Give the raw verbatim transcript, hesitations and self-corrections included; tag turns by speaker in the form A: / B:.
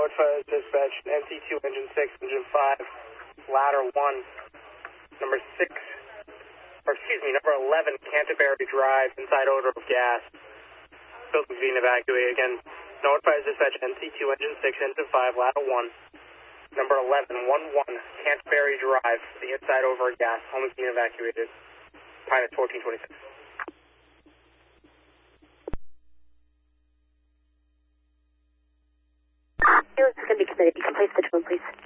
A: Notify dispatch, N C two, engine six, engine five, ladder one, number six, or excuse me, number eleven, Canterbury Drive, inside odor of gas. Building's being evacuated. Again, notify dispatch, N C two, engine six, engine five, ladder one, number eleven, one one, Canterbury Drive, the inside odor of gas. Home is being evacuated. Pilot fourteen twenty-six.
B: Here, it's going to be committed. You can place the tone, please.